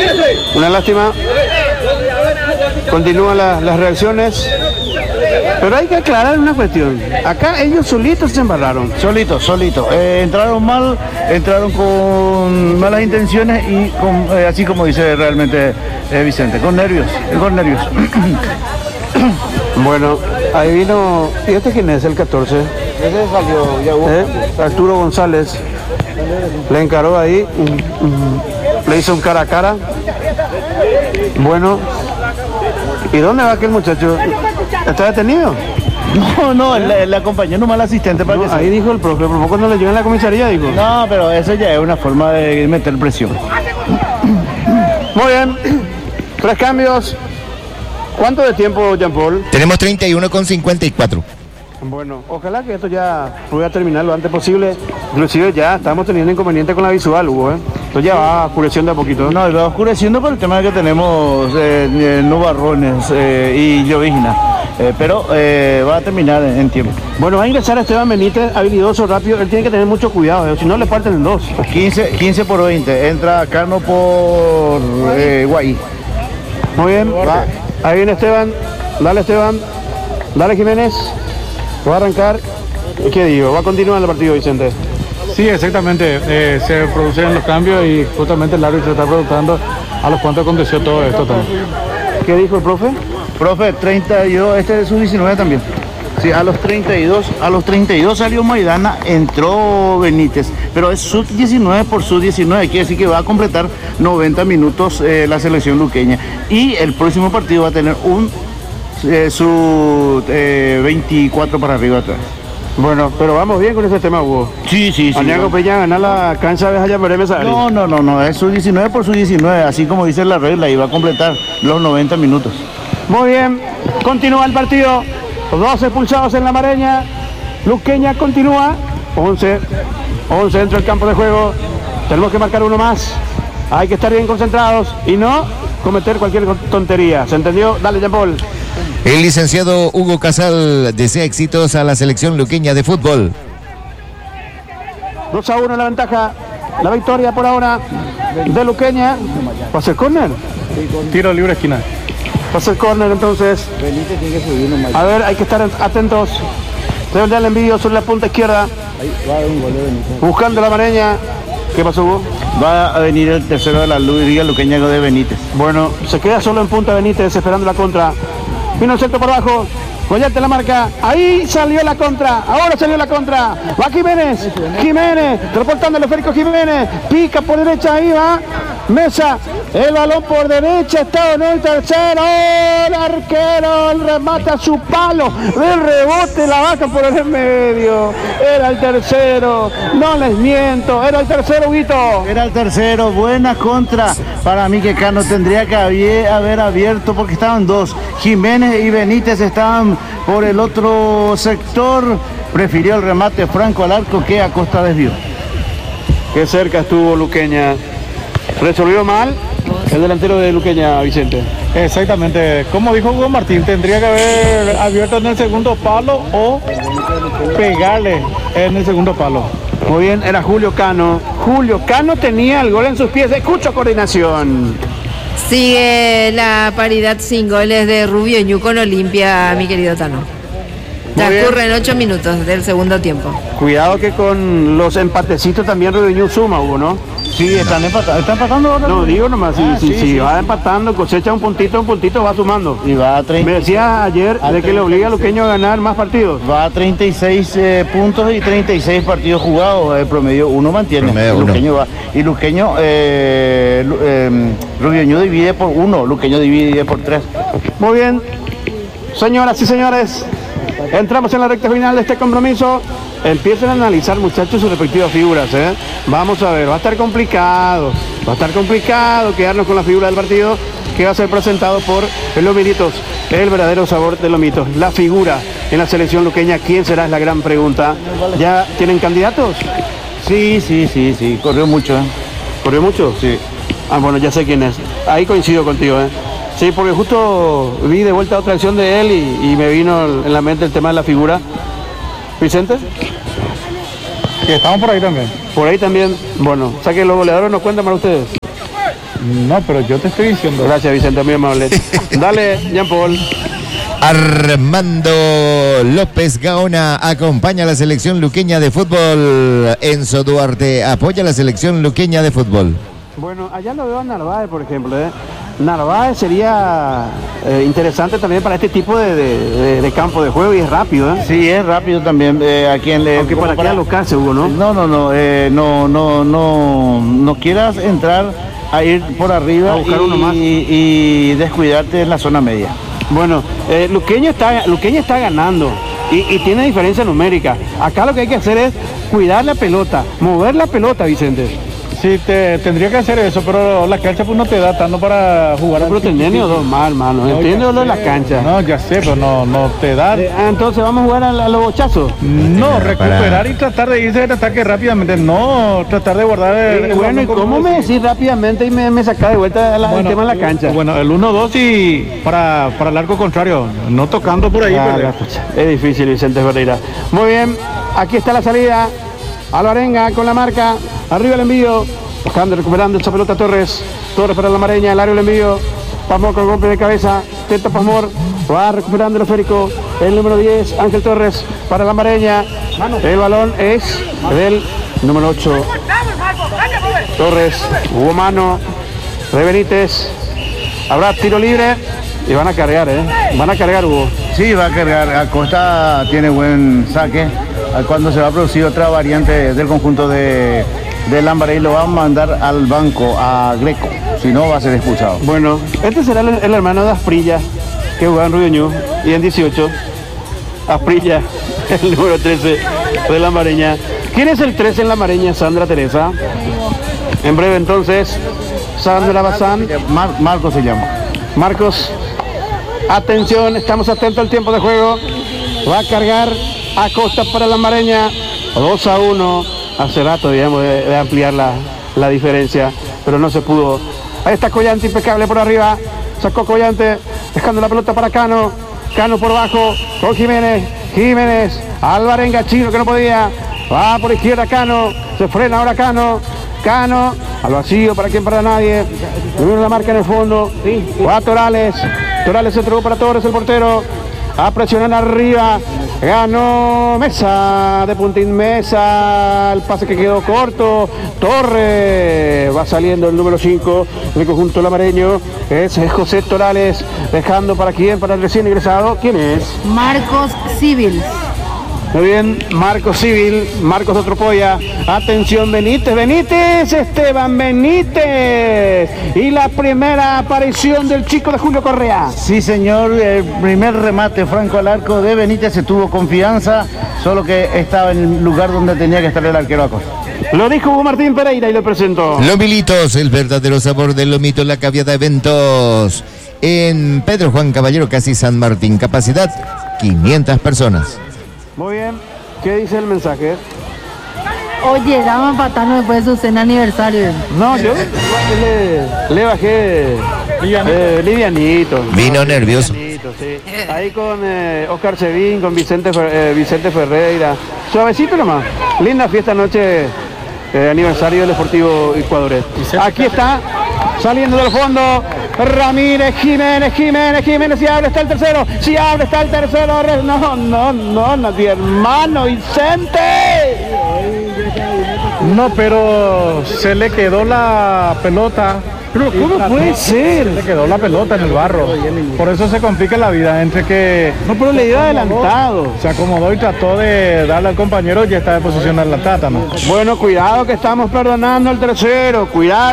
Una lástima. Continúan las reacciones. Pero hay que aclarar una cuestión. Acá ellos solitos se embarraron. Solitos. Entraron mal, entraron con malas intenciones y así como dice realmente Vicente, con nervios. Bueno, ahí vino. Fíjate quién es el 14. Ese salió ya Arturo González. Le encaró ahí. Le hizo un cara a cara. Bueno. ¿Y dónde va aquel muchacho? ¿Está detenido? No, le acompañó nomás al asistente para que ahí dijo el profe, por poco no le llevan en la comisaría, dijo. No, pero eso ya es una forma de meter presión. Muy bien. 3 cambios. ¿Cuánto de tiempo, Jean Paul? Tenemos 31,54. Bueno, ojalá que esto ya pueda terminar lo antes posible. Inclusive ya estamos teniendo inconveniente con la visual, Hugo, Esto ya va oscureciendo a poquito. No, va oscureciendo por el tema de que tenemos nubarrones y llovizna. Pero va a terminar en tiempo. Bueno, va a ingresar Esteban Benítez, habilidoso, rápido. Él tiene que tener mucho cuidado, si no le parten en 2. 15 por 20. Entra Cano por Guay. Muy bien. Va. Ahí viene Esteban. Dale, Esteban. Dale, Jiménez. Va a arrancar. ¿Qué digo? Va a continuar el partido, Vicente. Sí, exactamente. Se producen los cambios y justamente el árbitro está preguntando a los cuantos aconteció todo esto también. ¿Qué dijo el profe? Profe, 32, este es su 19 también. Sí, a los 32 salió Maidana, entró Benítez, pero es sub-19 por sub-19, quiere decir que va a completar 90 minutos la selección luqueña. Y el próximo partido va a tener un su 24 para arriba atrás. Bueno, pero vamos bien con ese tema, Hugo. Sí. Añaco Peña ganar la cancha de allá veremos. No, es su 19 por su 19, así como dice la regla, y va a completar los 90 minutos. Muy bien, continúa el partido. 2 expulsados en la Mareña. Luqueña continúa. 11 dentro del campo de juego. Tenemos que marcar uno más. Hay que estar bien concentrados y no cometer cualquier tontería. ¿Se entendió? Dale, Jean Paul. El licenciado Hugo Casal desea éxitos a la selección luqueña de fútbol. 2-1 la ventaja. La victoria por ahora de Luqueña. ¿Pasa el córner? Tiro libre esquina. Pasa el córner entonces. A ver, hay que estar atentos. Debe el envío sobre la punta izquierda. Buscando la Mareña. ¿Qué pasó, Hugo? Va a venir el tercero de la Liga Luqueña de Benítez. Bueno, se queda solo en punta Benítez esperando la contra. Vino el centro por abajo. Goyarte la marca. Ahí salió la contra. Ahora salió la contra. Va Jiménez. Reportando el esférico Jiménez. Pica por derecha. Ahí va. Mesa. El balón por derecha. Está en el tercero. El arquero. El remate a su palo. Del rebote la baja por el medio. Era el tercero. No les miento. Era el tercero, Huguito. Era el tercero. Buena contra. Para mí que Cano tendría que haber abierto porque estaban 2. Jiménez y Benítez estaban por el otro sector. Prefirió el remate franco al arco que Acosta desvió. Qué cerca estuvo Luqueña. Resolvió mal el delantero de Luqueña, Vicente. Exactamente. Como dijo Hugo Martín, tendría que haber abierto en el segundo palo o pegarle en el segundo palo. Muy bien, era Julio Cano. Julio Cano tenía el gol en sus pies. Escucho coordinación. Sigue la paridad sin goles de Rubio Ñu con Olimpia, mi querido Tano. Transcurre en 8 minutos del segundo tiempo. Cuidado que con los empatecitos también Rubio Ñu suma, Hugo, ¿no? Sí, están empatando ahora. No, digo nomás, si va empatando, cosecha un puntito, va sumando. Y va a 30. Me decía ayer de que le obliga a Luqueño a ganar más partidos. Va a 36 puntos y 36 partidos jugados. El promedio uno mantiene. Luqueño va. Y Luqueño, Rubio Ñu divide por 1, Luqueño divide por 3. Muy bien, señoras y señores, entramos en la recta final de este compromiso. Empiecen a analizar, muchachos, sus respectivas figuras, Vamos a ver, va a estar complicado quedarnos con la figura del partido que va a ser presentado por los Lomitos, el verdadero sabor de Lomitos. La figura en la selección luqueña, ¿quién será? Es la gran pregunta. ¿Ya tienen candidatos? Sí, corrió mucho, ¿Corrió mucho? Sí. Ah, bueno, ya sé quién es. Ahí coincido contigo, Sí, porque justo vi de vuelta otra acción de él y me vino en la mente el tema de la figura. ¿Vicente? Sí, estamos por ahí también. Por ahí también. Bueno, o sea que los goleadores nos cuentan para ustedes. No, pero yo te estoy diciendo. Gracias, Vicente, muy amable. Dale, Jean Paul. Armando López Gaona acompaña a la selección luqueña de fútbol. Enzo Duarte apoya a la selección luqueña de fútbol. Bueno, allá lo veo a Narváez, por ejemplo. Narváez sería interesante también para este tipo de campo de juego y es rápido. Sí, es rápido también. Aunque para qué alocarse, Hugo, ¿no? No quieras entrar a ir por arriba A buscar uno más. y descuidarte en la zona media. Bueno, Luqueña está ganando y tiene diferencia numérica. Acá lo que hay que hacer es cuidar la pelota, mover la pelota, Vicente. Sí, tendría que hacer eso, pero la cancha pues no te da tanto para jugar. Pero tenés ni dos más, hermano. Entiendo lo de la cancha. No, ya sé, pero no te da. Entonces vamos a jugar a los bochazos. No, recuperar y tratar de irse del ataque rápidamente. No, tratar de guardar el bueno, ¿y cómo me decís rápidamente y me sacás de vuelta el tema en la cancha? Bueno, el 1-2 y para el arco contrario, no tocando por ahí. Es difícil, Vicente Ferreira. Muy bien, aquí está la salida. Alvarenga con la marca. Arriba el envío. Buscando, recuperando esa pelota Torres. Torres para la Mareña. El área del envío. Pasmor con golpe de cabeza. Tenta Pasmor. Va recuperando el esférico. El número 10, Ángel Torres para la Mareña. El balón es del número 8. Torres. Hubo mano de Benítez. Habrá tiro libre. Y van a cargar, Van a cargar, Hugo. Sí, va a cargar. Acosta tiene buen saque. Cuando se va a producir otra variante del conjunto de Lambaré, lo va a mandar al banco, a Greco. Si no, va a ser expulsado. Bueno, este será el hermano de Asprilla, que jugaba en Rubio y en 18. Asprilla, el número 13 de la Mareña. ¿Quién es el 13 en la Mareña, Sandra Teresa? En breve, entonces, Sandra Bazán. Marcos se llama. Marcos, atención, estamos atentos al tiempo de juego. Va a cargar Acosta para la Mareña. 2-1. Hace rato debíamos de ampliar la diferencia, pero no se pudo. Ahí está Collante, impecable por arriba. Sacó Collante, dejando la pelota para Cano. Cano por abajo, con Jiménez. Jiménez, Alvarenga, Chino que no podía. Va por izquierda Cano. Se frena ahora Cano. Cano, al vacío, para quien, para nadie. Una marca en el fondo. Va Torales. Torales se entregó para Torres, el portero. A presionar arriba. Ganó Mesa, de puntín Mesa, el pase que quedó corto. Torres, va saliendo el número 5 del conjunto lamareño. Es José Torales, dejando para quién, para el recién ingresado. ¿Quién es? Marcos Civil. Muy bien, Marcos Civil, Marcos de Tropoya. Atención, Benítez, Esteban Benítez. Y la primera aparición del chico de Julio Correa. Sí, señor, el primer remate franco al arco de Benítez, se tuvo confianza, solo que estaba en el lugar donde tenía que estar el arquero Acosta. Lo dijo Hugo Martín Pereira y lo presentó. Lomilitos, el verdadero sabor del lomito, la caviada eventos. En Pedro Juan Caballero, casi San Martín, capacidad 500 personas. Muy bien, ¿qué dice el mensaje? Oye, dame patano después de su cena aniversario. No, yo le bajé livianito. Vino nervioso. Livianito, sí. Ahí con Oscar Sevín, con Vicente Ferreira. Suavecito nomás. Linda fiesta anoche, aniversario del Deportivo Ecuador. Aquí está, saliendo del fondo, Ramírez, Jiménez, si abre está el tercero, no, nadie, hermano, Vicente. No, pero se le quedó la pelota. Pero ¿cómo puede ser? Se le quedó la pelota en el barro. Por eso se complica la vida, entre que... No, pero le dio adelantado. Se acomodó y trató de darle al compañero y ya está de posición adelantada, ¿no? Bueno, cuidado que estamos perdonando el tercero.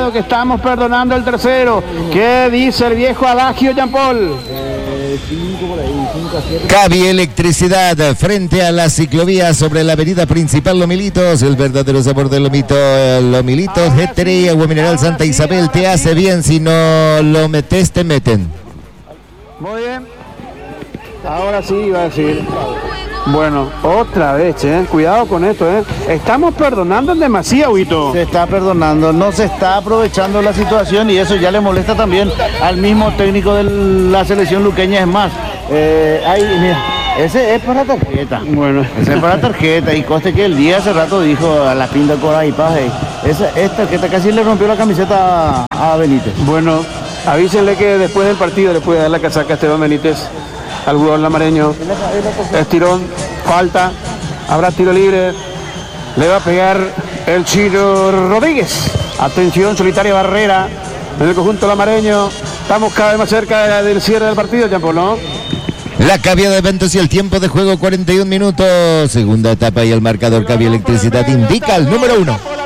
¿Qué dice el viejo adagio, Jean Paul? 5 por ahí, 5 a 7. Cavi Electricidad frente a la ciclovía sobre la avenida principal Lomilitos, el verdadero sabor del lomito. Lomilitos, Getere, agua mineral Santa Isabel, te hace bien, si no lo metes te meten. Muy bien. Ahora sí iba a decir. Bueno, otra vez, cuidado con esto, Estamos perdonando en demasía, Huito. Se está perdonando, no se está aprovechando la situación y eso ya le molesta también al mismo técnico de la selección luqueña. Es más, ahí, mira, Ese es para tarjeta. Bueno. Ese es para tarjeta. Y coste que el día hace rato dijo a la pinta Cora y Paje. Esta tarjeta casi le rompió la camiseta a Benítez. Bueno, avísenle que después del partido le puede dar la casaca a Esteban Benítez al jugador lamareño. Estirón, falta, habrá tiro libre. Le va a pegar el Chino Rodríguez. Atención, solitaria barrera en el conjunto lamareño. Estamos cada vez más cerca del cierre del partido, Jean-Paul, ¿no? La cambia de eventos y el tiempo de juego 41 minutos. Segunda etapa y el marcador Cavia Electricidad indica el número 1.